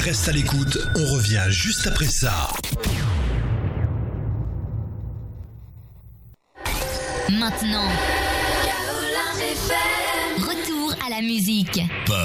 Reste à l'écoute, on revient juste après ça. Maintenant, retour à la musique.